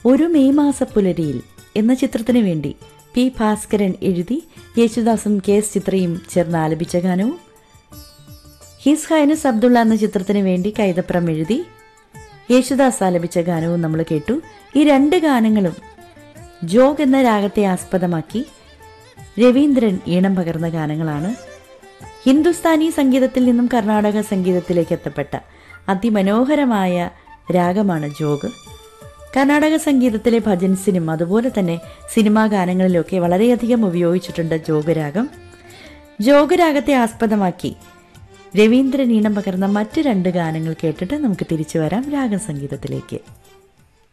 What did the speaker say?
ഒരു മെയ് മാസപ്പുലരിയിൽ എന്ന ചിത്രത്തിനു വേണ്ടി പി ഭാസ്കരൻ എഴുതി യേശുദാസും കെ.എസ്. ചിത്രയും ചേർന്ന് ആലപിച്ച ഗാനവും, ഹിസ് ഹൈനസ് അബ്ദുള്ള എന്ന ചിത്രത്തിനു വേണ്ടി കൈതപ്രം എഴുതി യേശുദാസ് ആലപിച്ച ഗാനവും നമ്മൾ കേട്ടു. ഈ രണ്ട് ഗാനങ്ങളും ജോഗ് എന്ന രാഗത്തെ ആസ്പദമാക്കി രവീന്ദ്രൻ ഈണം പകർന്ന ഗാനങ്ങളാണ്. ഹിന്ദുസ്ഥാനി സംഗീതത്തിൽ നിന്നും കർണാടക സംഗീതത്തിലേക്ക് എത്തപ്പെട്ട അതിമനോഹരമായ രാഗമാണ് ജോഗ്. കർണാടക സംഗീതത്തിലെ ഭജൻസിനും അതുപോലെ തന്നെ സിനിമാ ഗാനങ്ങളിലൊക്കെ വളരെയധികം ഉപയോഗിച്ചിട്ടുണ്ട് ജോഗ് രാഗം. ജോഗ് രാഗത്തെ ആസ്പദമാക്കി രവീന്ദ്രൻ ഈണം പകർന്ന മറ്റ് രണ്ട് ഗാനങ്ങൾ കേട്ടിട്ട് നമുക്ക് തിരിച്ചു വരാം രാഗം സംഗീതത്തിലേക്ക്.